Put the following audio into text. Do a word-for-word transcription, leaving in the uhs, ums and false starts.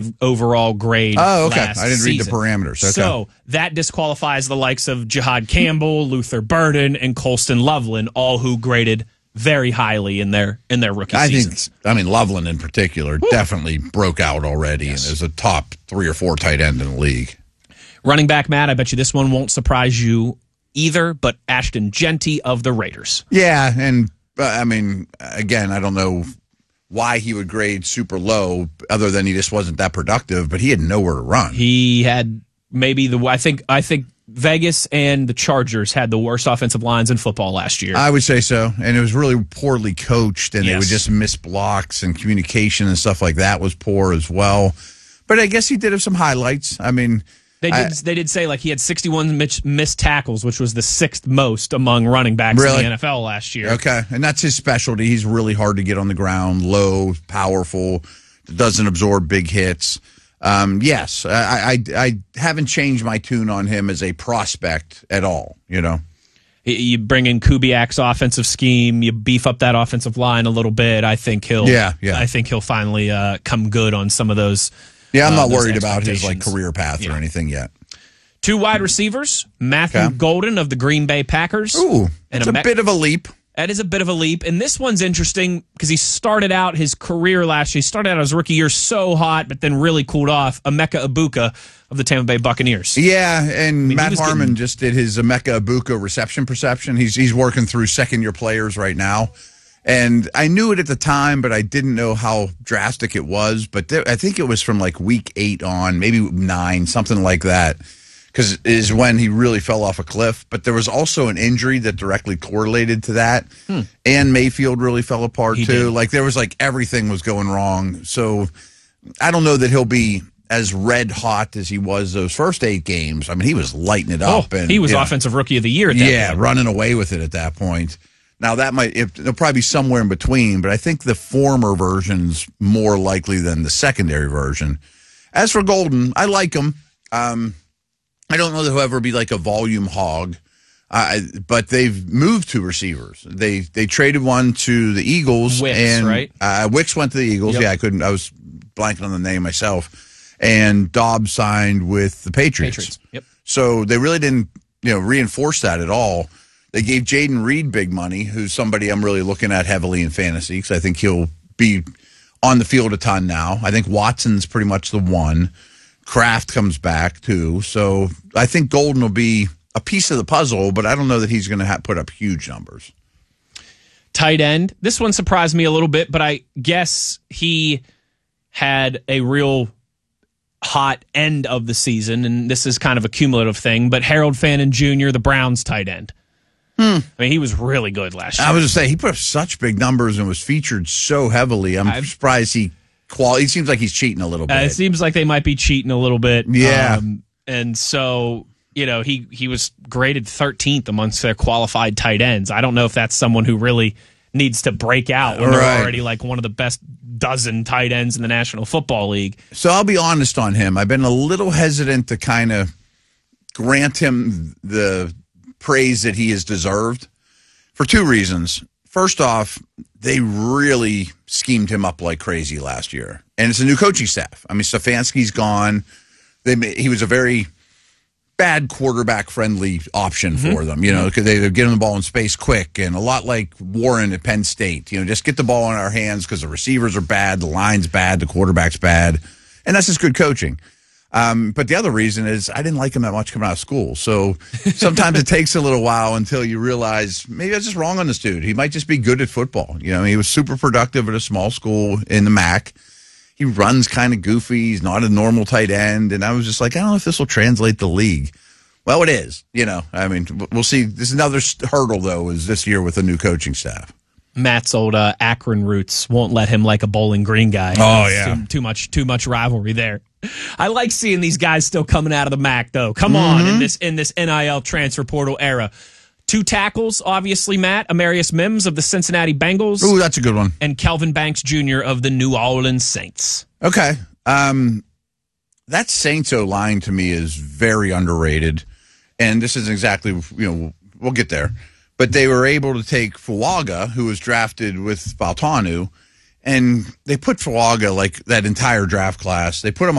overall grade. Oh, okay. last I didn't read the season. parameters. Okay. So that disqualifies the likes of Jihad Campbell, Luther Burden, and Colston Loveland, all who graded very highly in their in their rookie I seasons. think, I mean, Loveland in particular Woo. definitely broke out already yes. and is a top three or four tight end in the league. Running back, Matt, I bet you this one won't surprise you either, but Ashton Genty of the Raiders. Yeah, and uh, I mean, again, I don't know why he would grade super low other than he just wasn't that productive, but he had nowhere to run. He had maybe the, I think, I think Vegas and the Chargers had the worst offensive lines in football last year. I would say so, and it was really poorly coached, and yes. they would just miss blocks, and communication and stuff like that was poor as well. But I guess he did have some highlights. I mean, they did. I, they did say like he had sixty-one missed tackles, which was the sixth most among running backs really? in the N F L last year. Okay, and that's his specialty. He's really hard to get on the ground, low, powerful, doesn't absorb big hits. Um, yes, I, I I haven't changed my tune on him as a prospect at all, you know. You bring in Kubiak's offensive scheme, you beef up that offensive line a little bit. I think he'll yeah, yeah. I think he'll finally uh, come good on some of those. Yeah, I'm uh, not worried about his like career path yeah. or anything yet. Two wide receivers, Matthew okay. Golden of the Green Bay Packers. Ooh, it's a, a bit of a leap. That is a bit of a leap. And this one's interesting because he started out his career last year. He started out his rookie year so hot, but then really cooled off. Emeka Ibuka of the Tampa Bay Buccaneers. Yeah, and I mean, Matt Harmon getting... just did his Emeka Ibuka reception perception. He's he's working through second-year players right now. And I knew it at the time, but I didn't know how drastic it was. But there, I think it was from like week eight on, maybe nine, something like that. Because it is when he really fell off a cliff. But there was also an injury that directly correlated to that. Hmm. And Mayfield really fell apart, he too. Did. Like, there was, like, everything was going wrong. So I don't know that he'll be as red hot as he was those first eight games. I mean, he was lighting it up. Oh, and he was yeah, Offensive Rookie of the Year at that yeah, point. Yeah, running away with it at that point. Now, that might, it, it'll probably be somewhere in between, but I think the former version's more likely than the secondary version. As for Golden, I like him. Um... I don't know that he'll ever be like a volume hog, uh, but they've moved two receivers. They they traded one to the Eagles, Wicks, and right? uh, Wicks went to the Eagles. Yep. Yeah, I couldn't. I was blanking on the name myself. And Dobbs signed with the Patriots. Patriots. Yep. So they really didn't, you know, reinforce that at all. They gave Jaden Reed big money, who's somebody I'm really looking at heavily in fantasy because I think he'll be on the field a ton now. I think Watson's pretty much the one. Kraft comes back, too. So I think Golden will be a piece of the puzzle, but I don't know that he's going to put up huge numbers. Tight end. This one surprised me a little bit, but I guess he had a real hot end of the season, and this is kind of a cumulative thing, but Harold Fannin Junior, the Browns tight end. Hmm. I mean, he was really good last year. I was just saying, he put up such big numbers and was featured so heavily. I'm I've, surprised he... Quality. It seems like he's cheating a little bit. Uh, it seems like they might be cheating a little bit. Yeah. Um, and so, you know, he, he was graded thirteenth amongst their qualified tight ends. I don't know if that's someone who really needs to break out when right. they're already like one of the best dozen tight ends in the National Football League. So I'll be honest on him. I've been a little hesitant to kind of grant him the praise that he has deserved for two reasons. First off, they really schemed him up like crazy last year. And it's a new coaching staff. I mean, Stefanski's gone. They He was a very bad quarterback-friendly option mm-hmm. for them. You know, because they would get him the ball in space quick and a lot like Warren at Penn State. You know, just get the ball in our hands because the receivers are bad, the line's bad, the quarterback's bad. And that's just good coaching. Um, but the other reason is I didn't like him that much coming out of school. So sometimes it takes a little while until you realize maybe I was just wrong on this dude. He might just be good at football. You know, he was super productive at a small school in the M A C. He runs kind of goofy. He's not a normal tight end. And I was just like, I don't know if this will translate the league. Well, it is. You know, I mean, we'll see. This is another hurdle, though, is this year with a new coaching staff. Matt's old uh, Akron roots won't let him like a Bowling Green guy. Oh, yeah. Too, too much too much rivalry there. I like seeing these guys still coming out of the M A C, though. Come mm-hmm. on, in this in this N I L transfer portal era. Two tackles, obviously, Matt. Amarius Mims of the Cincinnati Bengals. Ooh, that's a good one. And Kelvin Banks Junior of the New Orleans Saints. Okay. Um, that Saints O-line to me is very underrated. And this is exactly, you know, we'll get there. But they were able to take Fuaga, who was drafted with Baltanu, and they put Fuaga, like that entire draft class, they put him